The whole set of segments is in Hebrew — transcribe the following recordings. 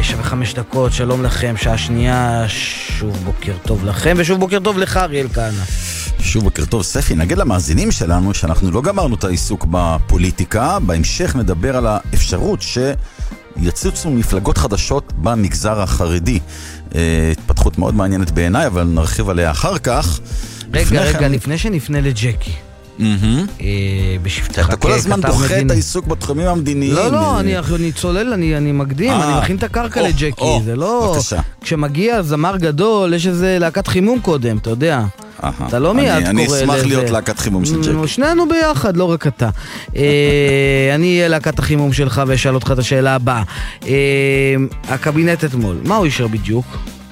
9:05, שלום לכם, שעה שנייה, שוב בוקר טוב לכם, ושוב בוקר טוב לך, אריאל כהנא. שוב בוקר טוב, ספי, נגיד למאזינים שלנו שאנחנו לא גמרנו את העיסוק בפוליטיקה, בהמשך נדבר על האפשרות שיצוצו מפלגות חדשות במגזר החרדי. התפתחות מאוד מעניינת בעיניי, אבל נרחיב עליה אחר כך. רגע, לפני שנפנה לג'קי. אתה כל הזמן דוחה את העיסוק בתחומים המדיניים. לא, אני צולל, אני מקדים, אני מכין את הקרקע לג'קי. זה לא... כשמגיע זמר גדול, יש איזה להקת חימום קודם, אתה יודע. אתה לא מיד קורא לזה. אני אשמח להיות להקת חימום של ג'קי. שנינו ביחד, לא רק אתה. אני אהיה להקת החימום שלך ואשאל אותך את השאלה הבאה. הקבינט אתמול, מה הוא אישר בדיוק?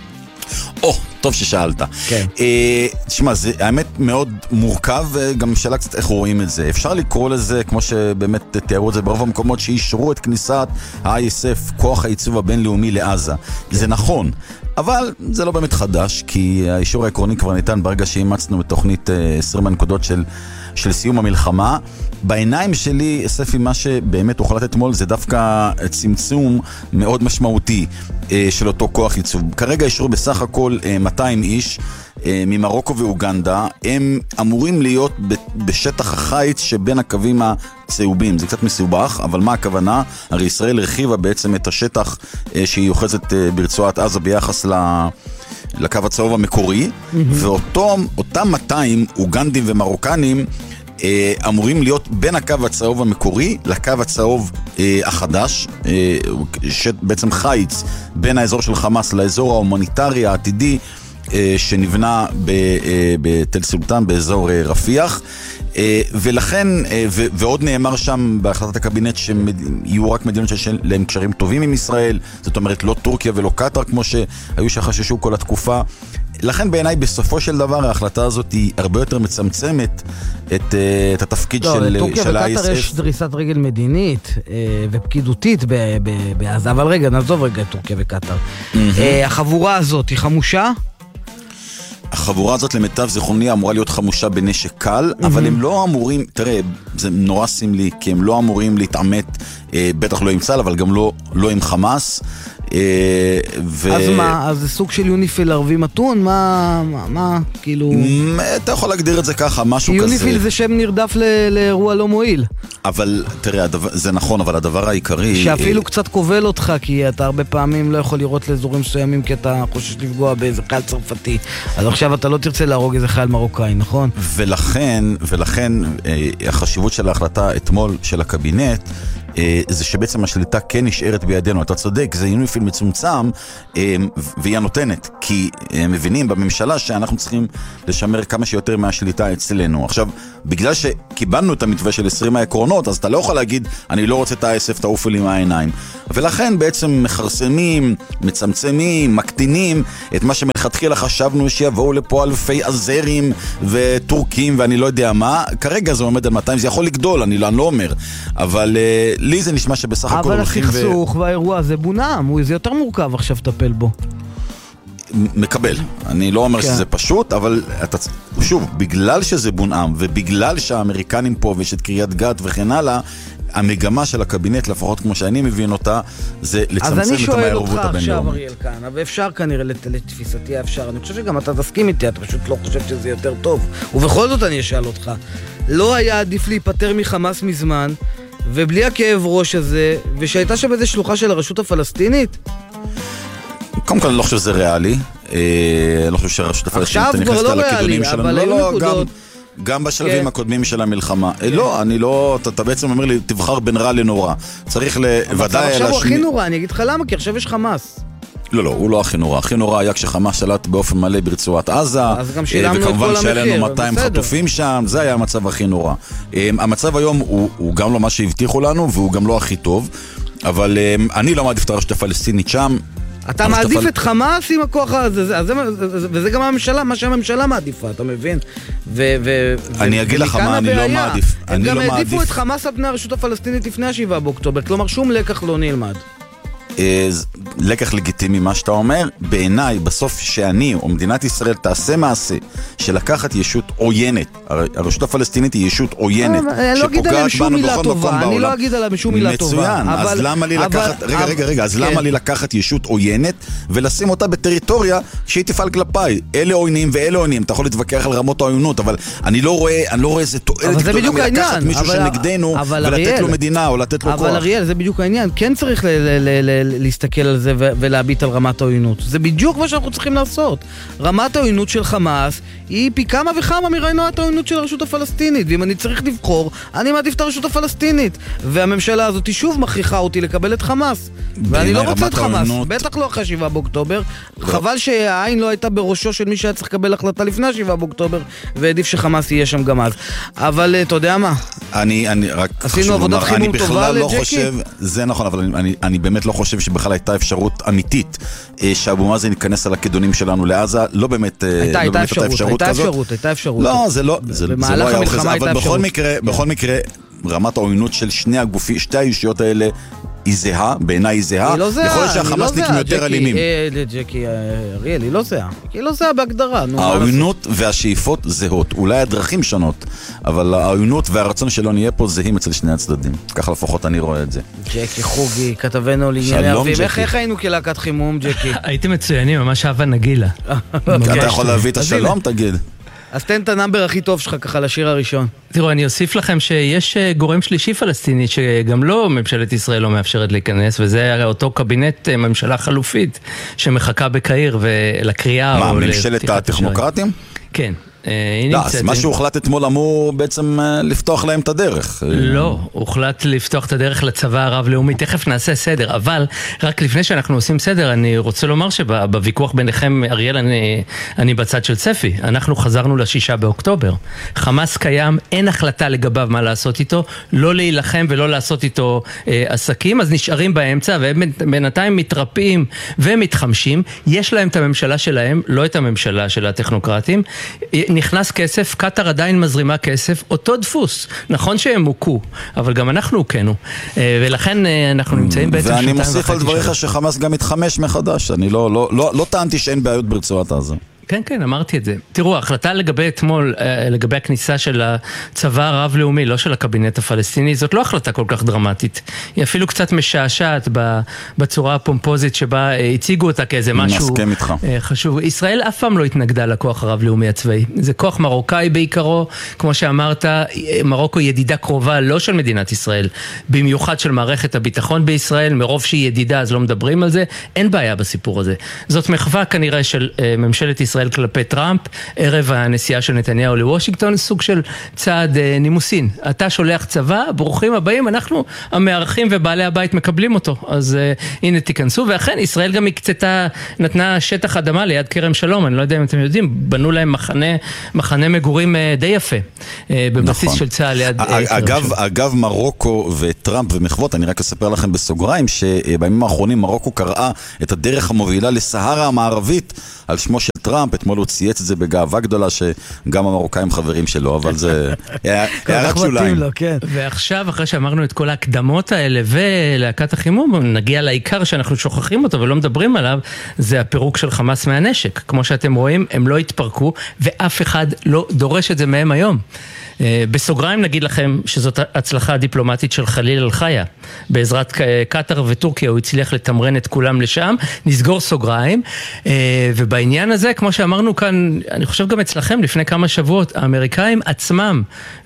טוב ששאלת. כן. תשמע, זה האמת מאוד מורכב, וגם שאלה קצת איך רואים את זה. אפשר לקרוא לזה, כמו שבאמת תיארו את זה ברוב המקומות, שאישרו את כניסת ה-ISF, כוח הייצוב הבינלאומי לעזה. זה נכון, אבל זה לא באמת חדש, כי האישור העקרוני כבר ניתן ברגע שאימצנו בתוכנית 20 הנקודות של סיום המלחמה. בעיניים שלי, ספי, מה שבאמת הוחלט אתמול זה דווקא צמצום מאוד משמעותי של אותו כוח ייצוב. כרגע אישרו בסך הכל 200 איש ממרוקו ואוגנדה. הם אמורים להיות בשטח החיץ שבין הקווים הצהובים. זה קצת מסובך, אבל מה הכוונה? הרי ישראל הרחיבה בעצם את השטח שהיא אוחזת ברצועת עזה ביחס לקו הצהוב המקורי, ואותם 200 אוגנדים ומרוקנים אמורים להיות בין הקו הצהוב המקורי לקו הצהוב החדש, שבעצם חיץ בין האזור של חמאס לאזור ההומניטרי העתידי שנבנה בתל סולטן באזור רפיח. ולכן, ועוד נאמר שם בהחלטת הקבינט שיהיו רק מדינות שיש להם קשרים טובים עם ישראל, זאת אומרת לא טורקיה ולא קטר כמו שהיו שחששו כל התקופה. לכן בעיניי בסופו של דבר ההחלטה הזאת היא הרבה יותר מצמצמת את התפקיד של ה-ISF. טורקיה וקטר יש דריסת רגל מדינית ופקידותית בעזה, אבל רגע, נעזוב רגע את טורקיה וקטר. החבורה הזאת היא חמושה? החבורה הזאת למיטב זיכרוני אמורה להיות חמושה בנשק קל, אבל הם לא אמורים, תראה, זה נורא סמלי, כי הם לא אמורים להתעמת, בטח לא עם צה"ל, אבל גם לא עם חמאס. אז מה? אז זה סוג של יוניפיל ערבי מתון? מה, כאילו... אתה יכול להגדיר את זה ככה, משהו כזה. יוניפיל זה שם נרדף לאירוע לא מועיל. אבל, תראה, זה נכון, אבל הדבר העיקרי... שאפילו קצת כובל אותך, כי אתה הרבה פעמים לא יכול לראות לאזורים מסוימים, כי אתה חושש לפגוע באיזה חייל צרפתי. אז עכשיו אתה לא תרצה להרוג איזה חייל מרוקאי, נכון? ולכן החשיבות של ההחלטה אתמול של הקבינט, זה שבעצם השליטה כן נשארת בידינו. אתה צודק, זה יוניפיל מצומצם, והיא הנותנת, כי הם מבינים בממשלה שאנחנו צריכים לשמר כמה שיותר מהשליטה אצלנו. עכשיו, בגלל שקיבלנו את המתווה של 20 העקרונות, אז אתה לא יכול להגיד, אני לא רוצה את ה-ISF, תעופו לי מהעיניים. ולכן בעצם מחרסמים, מצמצמים, מקטינים את מה שמלכתחילה חשבנו שיבואו לפה אלפי עזרים וטורקים ואני לא יודע מה. כרגע זה עומד על 200, זה יכול לגדול, אני לא אומר. אבל לי זה נשמע שבסך הכל אבל הסכסוך והאירוע הזה בונם, זה יותר מורכב עכשיו לטפל בו. מקבל. אני לא אומר שזה פשוט, אבל שוב, בגלל שזה בונם ובגלל שהאמריקנים פה ויש את קריית גת וכן הלאה, המגמה של הקבינט, לפחות כמו שאני מבין אותה, זה לצמצם את המעורבות הבינלאומית. אז אני שואל אותך עכשיו, אריאל כהנא, ואפשר כנראה לתפיסתי אפשר, אני חושב שגם אתה תסכים איתי, אתה פשוט לא חושב שזה יותר טוב. ובכל זאת אני אשאל אותך, לא היה עדיף להיפטר מחמאס מזמן, ובלי הכאב ראש הזה, ושהייתה שם איזה שלוחה של הרשות הפלסטינית? קודם כל אני לא חושב שזה ריאלי, אני לא חושב שהרשות הפלסטינית נכנסת על הכיוונים שלנו. אבל היו נקודות. גם בשלבים הקודמים של המלחמה. לא, אני לא, אתה בעצם אומר לי, תבחר בין רע לנורא. צריך לוודאי... עכשיו הוא הכי נורא, אני אגיד לך למה, כי עכשיו יש חמאס. לא, הוא לא הכי נורא. הכי נורא היה כשחמאס שלט באופן מלא ברצועת עזה, וכמובן שהיה לנו 200 חטופים שם, זה היה המצב הכי נורא. המצב היום הוא גם לא מה שהבטיחו לנו, והוא גם לא הכי טוב, אבל אני לא מעדיף את הרשות הפלסטינית שם. אתה מעדיף את חמאס עם הכוח הזה, וזה גם הממשלה, מה שהממשלה מעדיפה, אתה מבין? אני אגיד לך מה, אני לא מעדיף. הם גם העדיפו את חמאס על פני הרשות הפלסטינית לפני ה7 באוקטובר, כלומר שום לקח לא נלמד. לקח לגיטימי מה שאתה אומר. בעיניי, בסוף שאני או מדינת ישראל תעשה מעשה של לקחת ישות עוינת, הרשות הפלסטינית היא ישות עוינת, שפוגעת בנו בכל מקום בעולם. אני לא אגיד עליו משום מילה טובה. מצוין, אז למה לי לקחת, רגע, אז למה לי לקחת ישות עוינת ולשים אותה בטריטוריה שהיא תפעל כלפיי? אלה עוינים ואלה עוינים, אתה יכול להתווכח על רמות העוינות, אבל אני לא רואה איזה תועלת גדולה מלקחת מישהו שנגדנו ולתת לו מדינה או לתת לו כוח. אבל אריאל, זה בדיוק העניין, כן צריך להסתכל על זה ולהביט על רמת העוינות. זה בדיוק מה שאנחנו צריכים לעשות. רמת העוינות של חמאס היא פי כמה וכמה מרמת העוינות של הרשות הפלסטינית, ואם אני צריך לבחור, אני מעדיף את הרשות הפלסטינית, והממשלה הזאת היא שוב מכריחה אותי לקבל את חמאס, ואני לא רוצה את חמאס, בטח לא אחרי 7 באוקטובר. חבל שהעין לא הייתה בראשו של מי שהיה צריך לקבל החלטה לפני 7 באוקטובר, ועדיף שחמאס יהיה שם גם אז. אבל אתה יודע מה? אני רק עשינו עבודת חימום טובה לג'קי. זה נכון, אבל אני באמת לא חושב שבכלל הייתה אפשרות אמיתית שאבו מאזן ייכנס על הכידונים שלנו לעזה. לא באמת הייתה אפשרות. לא, זה לא היה אוחז, אבל בכל מקרה רמת העוינות של שתי הישויות האלה היא זהה, בעיניי היא זהה. יכול להיות שהחמאסניקים יותר אלימים. ג'קי, אריאל, היא לא זהה. היא לא זהה בהגדרה. העוינות והשאיפות זהות. אולי הדרכים שונות, אבל העוינות והרצון שלא נהיה פה זהים אצל שני הצדדים. ככה לפחות אני רואה את זה. ג'קי חוגי, כתבנו לענייני ערבים. איך היינו כלהקת חימום, ג'קי? הייתם מצוינים, ממש אהבה נגילה. אתה יכול להביא את השלום, תגיד. אז תן את הנאמבר הכי טוב שלך ככה לשיר הראשון. תראו, אני אוסיף לכם שיש גורם שלישי פלסטיני שגם לא ממשלת ישראל לא מאפשרת להיכנס, וזה אותו קבינט ממשלה חלופית שמחכה בקהיר ולקריאה. מה, ממשלת הטכנוקרטים? כן. אז מה שהוחלט אתמול אמור בעצם לפתוח להם את הדרך. לא, הוחלט לפתוח את הדרך לצבא הרב-לאומי, תכף נעשה סדר, אבל רק לפני שאנחנו עושים סדר, אני רוצה לומר שבוויכוח ביניכם, אריאל, אני בצד של צפי, אנחנו חזרנו ל6 באוקטובר, חמאס קיים, אין החלטה לגביו מה לעשות איתו, לא להילחם ולא לעשות איתו עסקים, אז נשארים באמצע, והם בינתיים מתרפאים ומתחמשים, יש להם את הממשלה שלהם, לא את הממשלה של הטכנוקרטים, נכנס כסף, קטר עדיין מזרימה כסף, אותו דפוס. נכון שהם מוכו, אבל גם אנחנו הוכנו. ולכן אנחנו נמצאים בעצם ואני מוסיף על דבריך שחמאס גם מתחמש מחדש. אני לא טענתי שאין בעיות ברצועת עזה. כן, כן, אמרתי את זה. תראו, ההחלטה לגבי אתמול, לגבי הכניסה של הצבא הרב-לאומי, לא של הקבינט הפלסטיני, זאת לא החלטה כל כך דרמטית. היא אפילו קצת משעשעת בצורה הפומפוזית שבה הציגו אותה כאיזה משהו חשוב. ישראל אף פעם לא התנגדה לכוח הרב-לאומי הצבאי. זה כוח מרוקאי בעיקרו, כמו שאמרת, מרוקו ידידה קרובה לא של מדינת ישראל, במיוחד של מערכת הביטחון בישראל, מרוב שהיא ידידה אז לא מדברים על זה, אין בעיה בסיפור הזה. זאת מחווה כנראה של ממשלת ישראל כלפי טראמפ, ערב הנסיעה של נתניהו לוושינגטון, סוג של צעד נימוסין. אתה שולח צבא, ברוכים הבאים, אנחנו המארחים ובעלי הבית מקבלים אותו. אז הנה תיכנסו, ואכן ישראל גם הקצתה, נתנה שטח אדמה ליד כרם שלום, אני לא יודע אם אתם יודעים, בנו להם מחנה מגורים די יפה, בבסיס נכון. של צהל ליד אגב מרוקו וטראמפ ומחוות, אני רק אספר לכם בסוגריים, שבימים האחרונים מרוקו קראה את הדרך המובילה לסהרה המערבית, על שמו של טראמפ, אתמול הוא צייץ את זה בגאווה גדולה שגם המרוקאים חברים שלו, אבל זה היה רק שוליים. ועכשיו, אחרי שאמרנו את כל ההקדמות האלה ולהקת החימום, נגיע לעיקר שאנחנו שוכחים אותו ולא מדברים עליו, זה הפירוק של חמאס מהנשק. כמו שאתם רואים, הם לא התפרקו, ואף אחד לא דורש את זה מהם היום. בסוגריים נגיד לכם שזאת הצלחה דיפלומטית של חליל אל-חיה. בעזרת קטר וטורקיה הוא הצליח לתמרן את כולם לשם, נסגור סוגריים, ובעניין הזה, כמו שאמרנו כאן, אני חושב גם אצלכם לפני כמה שבועות, האמריקאים עצמם,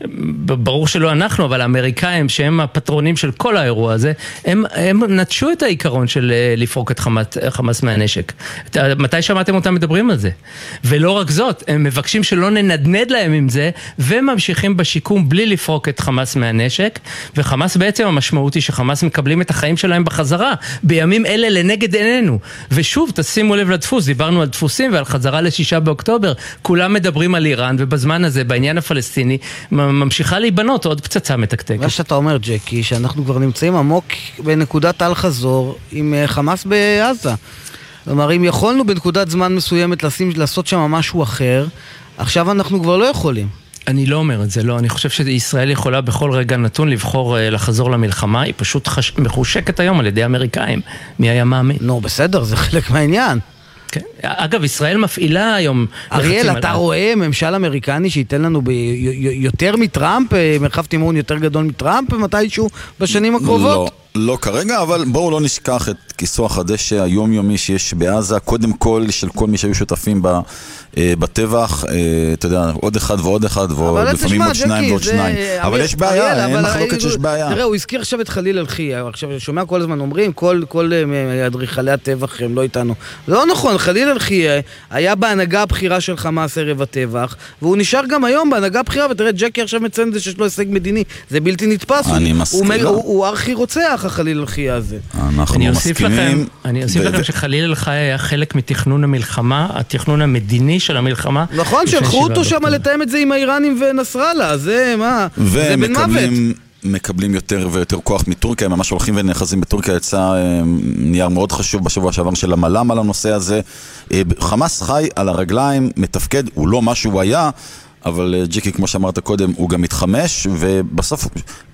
ברור שלא אנחנו, אבל האמריקאים שהם הפטרונים של כל האירוע הזה, הם נטשו את העיקרון של לפרוק את חמאס מהנשק. מתי שמעתם אותם מדברים על זה? ולא רק זאת, הם מבקשים שלא ננדנד להם עם זה, וממשיכים בשיקום בלי לפרוק את חמאס מהנשק, וחמאס בעצם המשמעות היא שחמאס מקבלים את החיים שלהם בחזרה, בימים אלה לנגד עינינו. ושוב, תשימו לב לדפוס, דיברנו על דפוסים ועל חזרה ל6 באוקטובר, כולם מדברים על איראן, ובזמן הזה, בעניין הפלסטיני, ממשיכה להיבנות עוד פצצה מתקתקת. מה שאתה אומר, ג'קי, שאנחנו כבר נמצאים עמוק בנקודת אל חזור עם חמאס בעזה. כלומר, אם יכולנו בנקודת זמן מסוימת לעשות שם משהו אחר, עכשיו אנחנו כבר לא יכולים. אני לא אומר את זה, לא. אני חושב שישראל יכולה בכל רגע נתון לבחור לחזור למלחמה, היא פשוט מחושקת היום על ידי האמריקאים. מי היה מאמין? נו, בסדר, זה חלק מהעניין. כן. אגב, ישראל מפעילה היום... אריאל, אתה רואה ממשל אמריקני שייתן לנו יותר מטראמפ, מרחב תמרון יותר גדול מטראמפ, מתישהו בשנים הקרובות? לא כרגע, אבל בואו לא נשכח את כיסוח הדשא היומיומי שיש בעזה, קודם כל של כל מי שהיו שותפים בטבח, אתה יודע, עוד אחד ועוד אחד, ולפעמים עוד שניים ועוד שניים. אבל יש בעיה, אין מחלוקת שיש בעיה. תראה, הוא הזכיר עכשיו את חליל אלחי, עכשיו שומע כל הזמן אומרים, כל אדריכלי הטבח הם לא איתנו. זה לא נכון, חליל אלחי היה בהנהגה הבחירה של חמאס ערב הטבח, והוא נשאר גם היום בהנהגה הבחירה, ותראה, ג'קי עכשיו מציין את זה שיש לו הישג מדיני, זה בלתי נתפס. אני מסכים. הוא ארכי רוצח, החליל אלחי הזה. אנחנו מסכימים. אני אוסיף לכם שחליל אלחי היה חלק מתכנון המלחמה, התכנון המדיני של המלחמה. נכון, שלחו אותו שם לתאם את זה עם האיראנים ונסראללה, זה מה? זה בן מוות. מקבלים יותר ויותר כוח מטורקיה, הם ממש הולכים ונאחזים בטורקיה, יצא נייר מאוד חשוב בשבוע שעבר של המל"ם על הנושא הזה. חמאס חי על הרגליים, מתפקד, הוא לא מה שהוא היה, אבל ג'יקי, כמו שאמרת קודם, הוא גם מתחמש, ובסוף,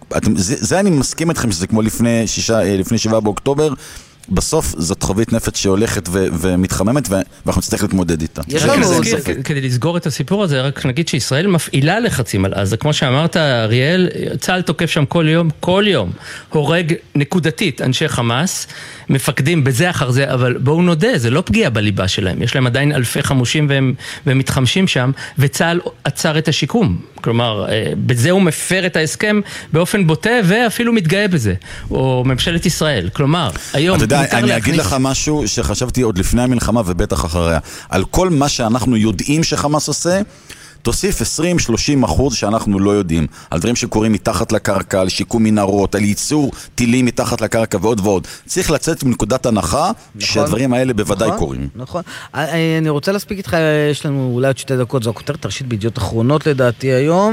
זה אני מסכים איתכם שזה כמו לפני 7 באוקטובר, בסוף זאת חבית נפץ שהולכת ומתחממת, ואנחנו נצטרך להתמודד איתה. כדי לסגור את הסיפור הזה, רק נגיד שישראל מפעילה לחצים על עזה. כמו שאמרת, אריאל, צה"ל תוקף שם כל יום, הורג נקודתית אנשי חמאס, מפקדים בזה אחר זה, אבל בואו נודה, זה לא פגיעה בליבה שלהם. יש להם עדיין אלפי חמושים והם מתחמשים שם, וצה"ל עצר את השיקום. כלומר, בזה הוא מפר את ההסכם באופן בוטה, ואפילו מתגאה בזה. או ממשלת ישראל. כלומר, היום... אתה יודע, אני אגיד לך משהו שחשבתי עוד לפני המלחמה ובטח אחריה. על כל מה שאנחנו יודעים שחמאס עושה, תוסיף 20-30% שאנחנו לא יודעים. על דברים שקורים מתחת לקרקע, על שיקום מנהרות, על ייצור טילים מתחת לקרקע ועוד ועוד. צריך לצאת מנקודת הנחה שהדברים האלה בוודאי קורים. נכון. אני רוצה להספיק איתך, יש לנו אולי עוד 2 דקות, זו הכותרת הראשית בידיעות אחרונות לדעתי היום,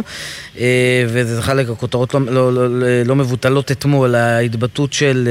וזה חלק הכותרות לא מבוטלות אתמול, ההתבטאות של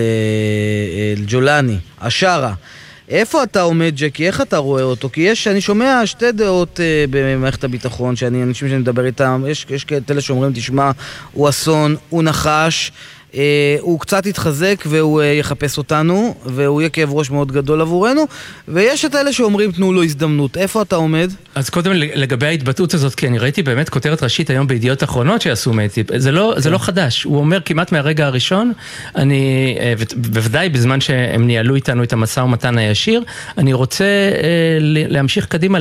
ג'ולני, השרה. איפה אתה עומד, ג'קי? איך אתה רואה אותו? כי אני שומע 2 דעות במערכת הביטחון, אנשים שאני מדבר איתם, יש כאלה שאומרים, תשמע, הוא אסון, הוא נחש, הוא קצת יתחזק והוא יחפש אותנו, והוא יהיה כאב ראש מאוד גדול עבורנו, ויש את אלה שאומרים, תנו לו הזדמנות. איפה אתה עומד? אז קודם לגבי ההתבטאות הזאת, כי אני ראיתי באמת כותרת ראשית היום בידיעות אחרונות שעשו מאיתי, זה לא חדש, הוא אומר כמעט מהרגע הראשון, בוודאי בזמן שהם ניהלו איתנו את המשא ומתן הישיר, אני רוצה להמשיך קדימה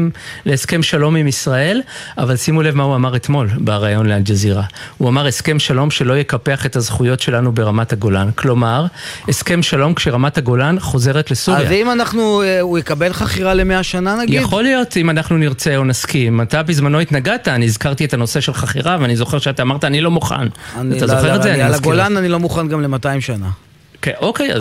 להסכם שלום עם ישראל, אבל שימו לב מה הוא אמר אתמול בראיון לאל-ג'זירה. הוא אמר הסכם שלום שלא יקפח את הזכויות שלנו ברמת הגולן. כלומר, הסכם שלום כשרמת הגולן חוזרת לסוריה. אז אם הוא יקבל חכירה ל100 שנה נגיד? יכול להיות, אם אנחנו נרצה או נסכים. אתה בזמנו התנגדת, אני הזכרתי את הנושא של חכירה, ואני זוכר שאתה אמרת, אני לא מוכן. אתה זוכר את זה? על הגולן אני לא מוכן גם ל200 שנה. אוקיי,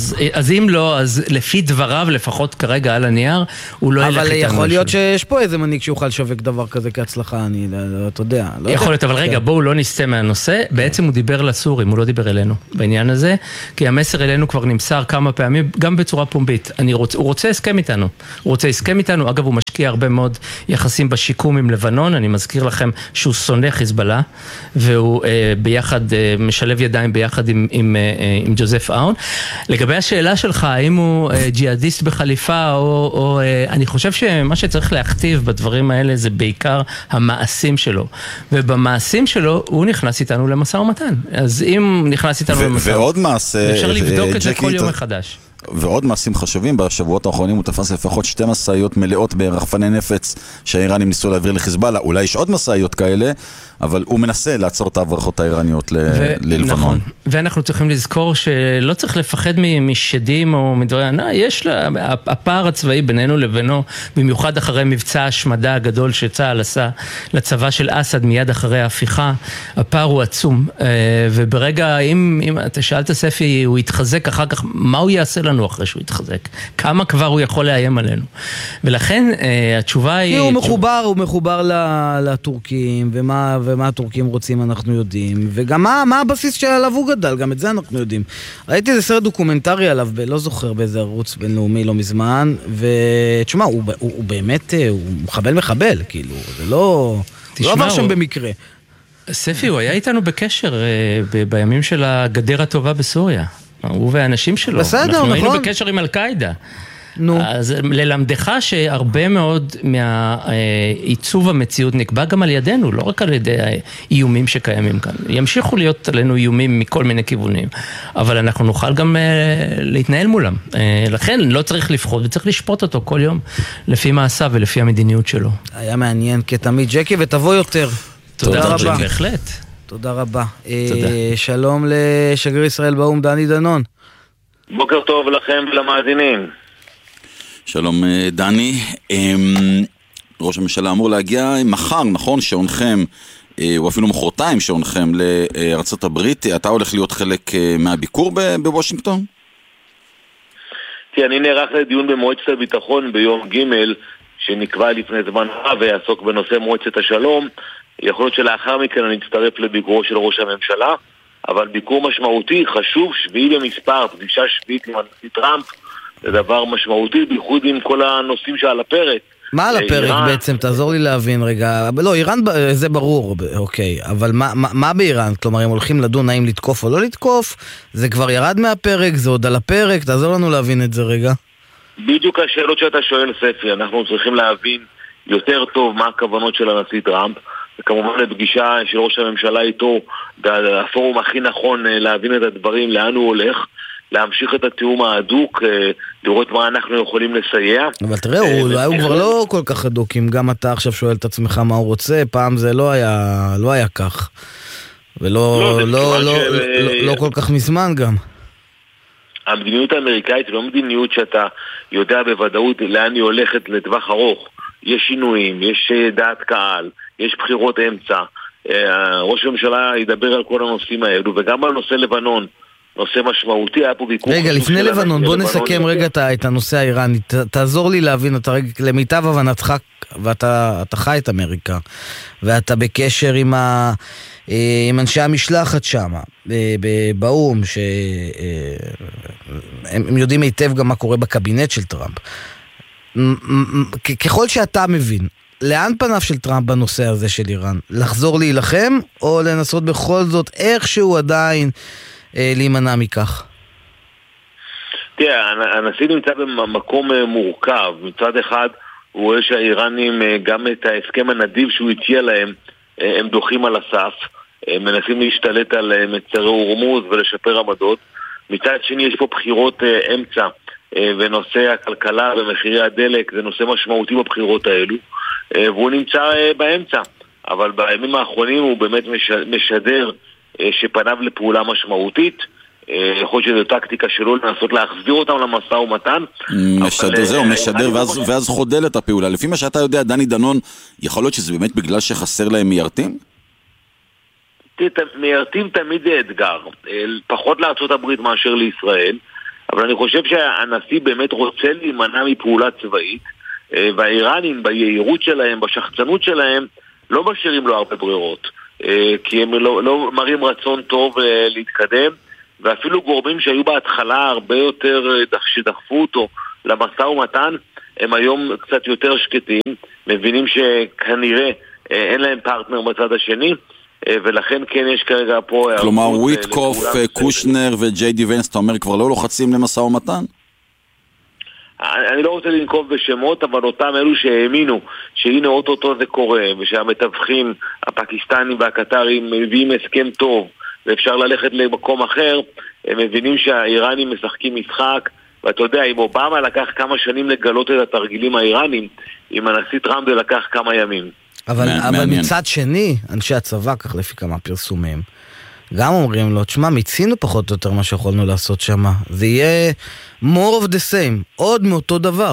אז אם לא, אז לפי דבריו, לפחות כרגע על הנייר, הוא לא ילך איתנו. אבל יכול להיות שיש פה איזה מנהיג שיוכל לשווק דבר כזה כהצלחה, אני לא יודע. יכול להיות, אבל רגע, בואו לא נסתה מהנושא. בעצם הוא דיבר לסורים, הוא לא דיבר אלינו בעניין הזה, כי המסר אלינו כבר נמסר כמה פעמים, גם בצורה פומבית. הוא רוצה הסכם איתנו. הוא רוצה הסכם איתנו, אגב, הוא משקיע הרבה מאוד יחסים בשיקום עם לבנון, אני מזכיר לכם שהוא שונא חיזבאללה, והוא ביחד, משלב ידיים ביחד עם ג'וזף אאון. לגבי השאלה שלך, האם הוא ג'יהאדיסט בחליפה, או אני חושב שמה שצריך להכתיב בדברים האלה זה בעיקר המעשים שלו. ובמעשים שלו הוא נכנס איתנו למשא ומתן. אז אם נכנס איתנו למשא ומתן, אפשר לבדוק את זה כל יום מחדש. ועוד מעשים חשובים, בשבועות האחרונים הוא תפס לפחות 2 משאיות מלאות ברחפני נפץ שהאיראנים ניסו להעביר לחיזבאללה. אולי יש עוד משאיות כאלה, אבל הוא מנסה לעצור את ההברחות האיראניות ללבנון. נכון, ואנחנו צריכים לזכור שלא צריך לפחד משדים או מדברים, יש לה, הפער הצבאי בינינו לבינו, במיוחד אחרי מבצע השמדה הגדול שצה"ל עשה לצבא של אסד מיד אחרי ההפיכה, הפער הוא עצום, וברגע, אם אתה שאלת ספי, הוא יתחזק אחר כך, מה הוא יעשה לנו אחרי שהוא יתחזק? כמה כבר הוא יכול לאיים עלינו? ולכן התשובה היא... הוא מחובר לטורקים, ומה הטורקים רוצים אנחנו יודעים, וגם מה הבסיס שעליו הוא גדל, גם את זה אנחנו יודעים. ראיתי איזה סרט דוקומנטרי עליו, לא זוכר באיזה ערוץ בינלאומי לא מזמן, ותשמע, הוא באמת, הוא מחבל, כאילו, זה לא... לא עבר שם במקרה. ספי, הוא היה איתנו בקשר בימים של הגדר הטובה בסוריה. הוא והאנשים שלו. בסדר, נכון. אנחנו היינו בקשר עם אל-קאידה. אז ללמדך שהרבה מאוד מהעיצוב המציאות נקבע גם על ידינו, לא רק על ידי האיומים שקיימים כאן. ימשיכו להיות עלינו איומים מכל מיני כיוונים, אבל אנחנו נוכל גם להתנהל מולם. לכן לא צריך לפחות וצריך לשפוט אותו כל יום לפי מעשיו ולפי המדיניות שלו. היה מעניין כתמיד, ג'קי, ותבוא יותר. תודה רבה. בהחלט. תודה רבה. שלום לשגריר ישראל באו"ם דני דנון. בוקר טוב לכם ולמאזינים. שלום דני, ראש הממשלה אמור להגיע מחר, נכון, שעונכם, או אפילו מחרתיים שעונכם לארצות הברית, אתה הולך להיות חלק מהביקור בוושינגטון? כי אני נערך לדיון במועצת הביטחון ביום ג' שנקבע לפני זמן רב ויעסוק בנושא מועצת השלום. יכול להיות שלאחר מכן אני אצטרף לביקורו של ראש הממשלה, אבל ביקור משמעותי, חשוב, שביעי במספר, פגישה שביעית עם הנשיא טראמפ, זה דבר משמעותי, בייחוד עם כל הנושאים שעל הפרק. מה על הפרק בעצם? תעזור לי להבין רגע. לא, איראן זה ברור, אוקיי, אבל מה באיראן? כלומר, הם הולכים לדון האם לתקוף או לא לתקוף? זה כבר ירד מהפרק, זה עוד על הפרק, תעזור לנו להבין את זה רגע. בדיוק השאלות שאתה שואל, ספי, אנחנו צריכים להבין יותר טוב מה הכוונות של הנשיא טראמפ, וכמובן לפגישה של ראש הממשלה איתו, הפורום הכי נכון להבין את הדברים, לאן הוא הולך, להמשיך את התיאום ההדוק, לראות מה אנחנו יכולים לסייע. אבל תראה, הוא כבר לא כל כך הדוק, אם גם אתה עכשיו שואל את עצמך מה הוא רוצה, פעם זה לא היה כך, ולא כל כך מזמן גם. המדיניות האמריקאית היא לא מדיניות שאתה יודע בוודאות לאן היא הולכת לטווח ארוך. יש שינויים, יש דעת קהל, יש בחירות אמצע. ראש הממשלה ידבר על כל הנושאים האלו, וגם על נושא לבנון. נושא משמעותי, היה פה ביקור. רגע, לפני לבנון, בוא נסכם רגע את הנושא האיראני. תעזור לי להבין, למיטב הבנתך, ואתה חי את אמריקה, ואתה בקשר עם אנשי המשלחת שם, באו"ם, שהם יודעים היטב גם מה קורה בקבינט של טראמפ. ככל שאתה מבין, לאן פניו של טראמפ בנושא הזה של איראן? לחזור להילחם, או לנסות בכל זאת איכשהו עדיין להימנע מכך? תראה, הנשיא נמצא במקום מורכב. מצד אחד הוא רואה שהאיראנים, גם את ההסכם הנדיב שהוא הציע להם, הם דוחים על הסף, הם מנסים להשתלט על מצרי הורמוז ולשפר עמדות. מצד שני יש פה בחירות אמצע, ונושא הכלכלה ומחירי הדלק זה נושא משמעותי בבחירות האלו, והוא נמצא באמצע. אבל בימים האחרונים הוא באמת משדר שפניו לפעולה משמעותית. יכול להיות שזו טקטיקה שלו לנסות להחזיר אותם למשא ומתן. משדר ואז חודל את הפעולה. לפי מה שאתה יודע, דני דנון, יכול להיות שזה באמת בגלל שחסר להם מיירטים? מיירטים תמיד זה אתגר, פחות לארצות הברית מאשר לישראל, אבל אני חושב שהנשיא באמת רוצה להימנע מפעולה צבאית, והאיראנים ביעירות שלהם, בשחצנות שלהם, לא משאירים לו הרבה ברירות, כי הם לא מראים רצון טוב להתקדם, ואפילו גורמים שהיו בהתחלה הרבה יותר שדחפו אותו למשא ומתן, הם היום קצת יותר שקטים, מבינים שכנראה אין להם פרטנר בצד השני, ולכן כן יש כרגע פה... כלומר, וויטקוף, קושנר וג'יי די ונס, אתה אומר, כבר לא לוחצים למשא ומתן? אני לא רוצה לנקוב בשמות, אבל אותם אלו שהאמינו שהנה אוטוטו זה קורה, ושהמתווכים הפקיסטנים והקטרים מביאים הסכם טוב, ואפשר ללכת למקום אחר, הם מבינים שהאיראנים משחקים משחק, ואתה יודע, אם אובמה לקח כמה שנים לגלות את התרגילים האיראנים, עם הנשיא טראמפ זה לקח כמה ימים. אבל מצד שני, אנשי הצבא, כך לפי כמה פרסומים, גם אומרים לו, תשמע, מיצינו פחות או יותר מה שיכולנו לעשות שם. זה יהיה more of the same, עוד מאותו דבר.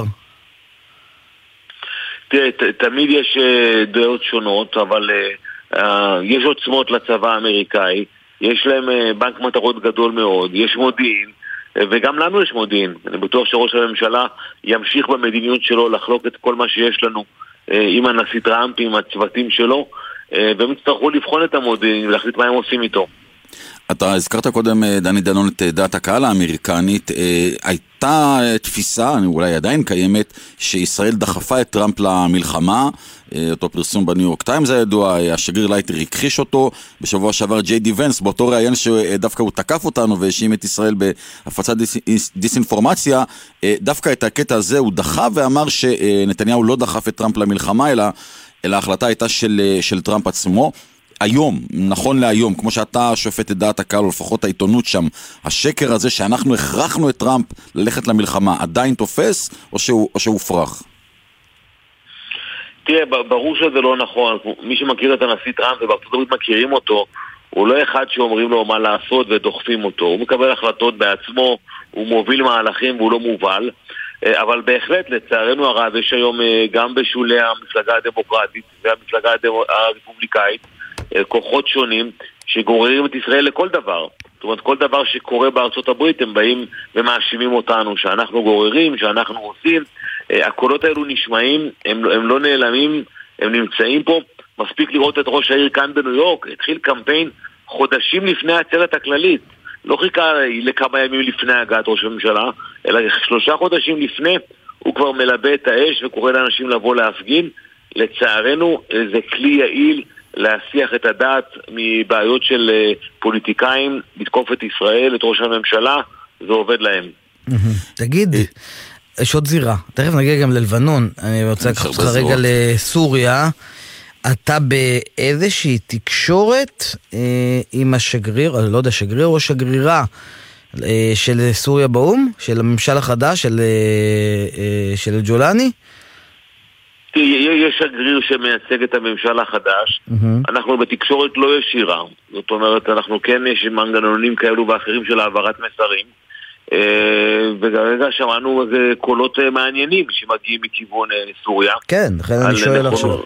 תראה, תמיד יש דעות שונות, אבל יש עוצמות לצבא האמריקאי, יש להם בנק מטרות גדול מאוד, יש מודיעין, וגם לנו יש מודיעין. אני בטוח שראש הממשלה ימשיך במדיניות שלו לחלוק את כל מה שיש לנו עם הנשיא טראמפ, עם הצוותים שלו, והם יצטרכו לבחון את המודיעין ולהחליט מה הם עושים איתו. אתה הזכרת קודם, דני דנון, את דעת הקהל האמריקנית. הייתה תפיסה, אולי עדיין קיימת, שישראל דחפה את טראמפ למלחמה. אותו פרסום בניו יורק טיימס הידוע, השגריר לייטר הכחיש אותו. בשבוע שעבר ג'יי די ונס, באותו ראיין שדווקא הוא תקף אותנו והאשים את ישראל בהפצת דיסאינפורמציה, דווקא את הקטע הזה הוא דחה ואמר שנתניהו לא דחף את טראמפ למלחמה, אלא ההחלטה הייתה של טראמפ עצמו. היום, נכון להיום, כמו שאתה שופט את דעת הקהל, או לפחות העיתונות שם, השקר הזה שאנחנו הכרחנו את טראמפ ללכת למלחמה, עדיין תופס, או שהוא פרח? תראה, ברור שזה לא נכון. מי שמכיר את הנשיא טראמפ ובארצות הברית מכירים אותו, הוא לא אחד שאומרים לו מה לעשות ודוחפים אותו. הוא מקבל החלטות בעצמו, הוא מוביל מהלכים והוא לא מובל. אבל בהחלט, לצערנו הרב, יש היום גם בשולי המפלגה הדמוקרטית והמפלגה הרפובליקאית כוחות שונים שגוררים את ישראל לכל דבר. זאת אומרת, כל דבר שקורה בארצות הברית הם באים ומאשימים אותנו שאנחנו גוררים, שאנחנו עושים. הקולות האלו נשמעים, הם לא נעלמים, הם נמצאים פה. מספיק לראות את ראש העיר כאן בניו יורק, התחיל קמפיין חודשים לפני העצרת הכללית. לא חיכה לכמה ימים לפני הגעת ראש הממשלה, אלא 3 חודשים לפני הוא כבר מלבה את האש וקורא לאנשים לבוא להפגין. לצערנו זה כלי יעיל להסיח את הדעת מבעיות של פוליטיקאים, לתקוף את ישראל, את ראש הממשלה, זה עובד להם. תגיד, יש עוד זירה, תכף נגיע גם ללבנון, אני רוצה לקחת אותך רגע לסוריה, אתה באיזושהי תקשורת עם השגריר, לא יודע, שגריר או שגרירה של סוריה באום, של הממשל החדש, של ג'ולני? יש שגריר שמייצג את הממשל החדש. אנחנו בתקשורת לא ישירה, זאת אומרת, אנחנו כן יש מנגנונים כאלו ואחרים של העברת מסרים, וכרגע שמענו קולות מעניינים שמגיעים מכיוון סוריה. כן, לכן אני שואל עכשיו.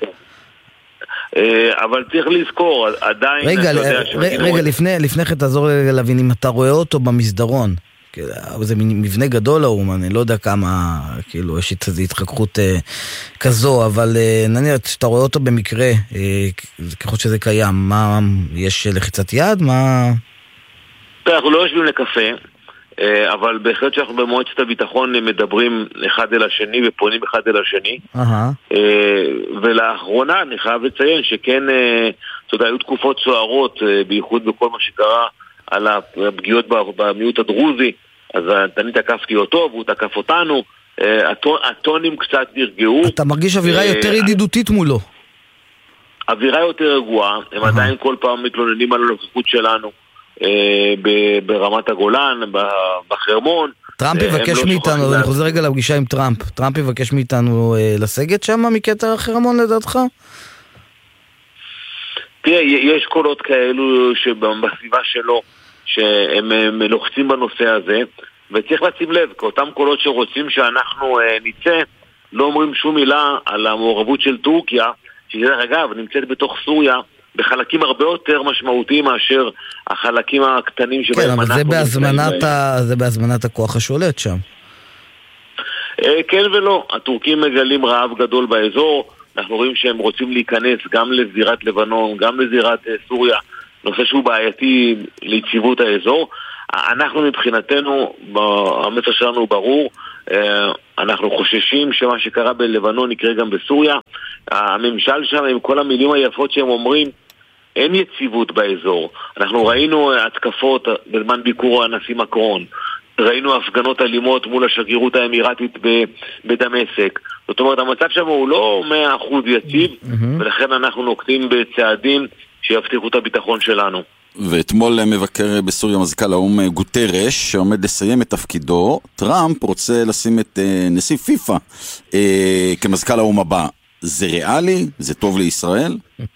אבל צריך לזכור, עדיין... רגע, לפני כן תעזור להבין, אם אתה רואה אותו במסדרון, זה מבנה גדול האום, אני לא יודע כמה, כאילו, יש איזו התחככות כזו, אבל נניח שאתה רואה אותו במקרה, ככל שזה קיים, מה, יש לחיצת יד? מה... אנחנו לא יושבים לקפה, אבל בהחלט שאנחנו במועצת הביטחון מדברים אחד אל השני ופונים אחד אל השני. ולאחרונה אני חייב לציין שכן, אתה יודע, היו תקופות סוערות, בייחוד בכל מה שקרה על הפגיעות במיעוט הדרוזי, אז אני תקפתי אותו והוא תקף אותנו, הטונים קצת נרגעו. אתה מרגיש אווירה יותר ידידותית מולו? אווירה יותר רגועה, הם עדיין כל פעם מתלוננים על הנוכחות שלנו ברמת הגולן, בחרמון. טראמפ יבקש מאיתנו, אני חוזר רגע לפגישה עם טראמפ, טראמפ יבקש מאיתנו לסגת שם מקטע החרמון לדעתך? תראה, יש קולות כאלו שבסביבה שלו שהם לוחצים בנושא הזה, וצריך לשים לב, כי אותם קולות שרוצים שאנחנו נצא, לא אומרים שום מילה על המעורבות של טורקיה, שדרך אגב נמצאת בתוך סוריה, בחלקים הרבה יותר משמעותיים מאשר החלקים הקטנים שבהם אנחנו... כן, אבל זה בהזמנת הכוח השולט שם. כן ולא, הטורקים מגלים רעב גדול באזור, אנחנו רואים שהם רוצים להיכנס גם לזירת לבנון, גם לזירת סוריה, נושא שהוא בעייתי ליציבות האזור. אנחנו מבחינתנו, המסר שלנו ברור, אנחנו חוששים שמה שקרה בלבנון יקרה גם בסוריה. הממשל שם, עם כל המילים היפות שהם אומרים, אין יציבות באזור. אנחנו ראינו התקפות בזמן ביקור הנשיא מקרון, ראינו הפגנות אלימות מול השגרירות האמירתית בדמשק. זאת אומרת, המצב שם הוא לא 100% יציב, ולכן אנחנו נוקטים בצעדים שיבטיחו את הביטחון שלנו. ואתמול מבקר בסוריה מזכ"ל האו"ם גוטרש, שעומד לסיים את תפקידו. טראמפ רוצה לשים את נשיא פיפה כמזכ"ל האו"ם הבא. זה ריאלי? זה טוב לישראל?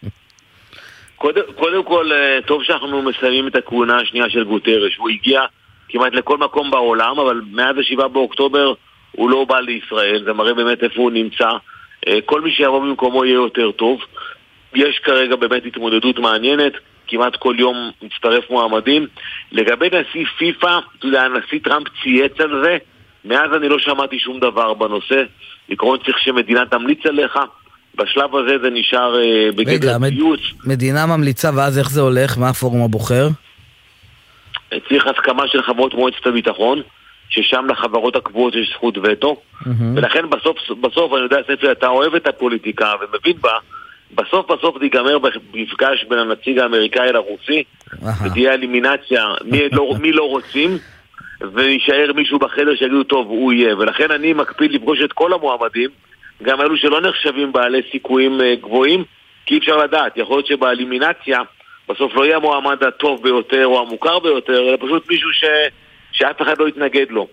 קודם כל, טוב שאנחנו מסיימים את הכהונה השנייה של גוטרש. הוא הגיע כמעט לכל מקום בעולם, אבל מאז 7 באוקטובר הוא לא בא לישראל. זה מראה באמת איפה הוא נמצא. כל מי שיבוא במקומו יהיה יותר טוב. יש כרגע באמת התמודדות מעניינת. כמעט כל יום מצטרף מועמדים. לגבי נשיא פיפה, אתה יודע, הנשיא טראמפ צייץ על זה, מאז אני לא שמעתי שום דבר בנושא. בעיקרון צריך שמדינה תמליץ עליך, בשלב הזה זה נשאר בגדר ציוץ. מדינה ממליצה, ואז איך זה הולך? מה הפורום הבוחר? צריך הסכמה של חברות מועצת הביטחון, ששם לחברות הקבועות יש זכות וטו, ולכן בסוף, אני יודע, ספי, אתה אוהב את הפוליטיקה ומבין בה, בסוף זה ייגמר במפגש בין הנציג האמריקאי לרוסי, ותהיה אלימינציה, מי לא רוצים, וישאר מישהו בחדר שיגידו טוב, הוא יהיה. ולכן אני מקפיד לפגוש את כל המועמדים, גם אלו שלא נחשבים בעלי סיכויים גבוהים, כי אפשר לדעת, יכול להיות שבאלימינציה בסוף לא יהיה המועמד הטוב ביותר או המוכר ביותר, אלא פשוט מישהו שאף אחד לא יתנגד לו.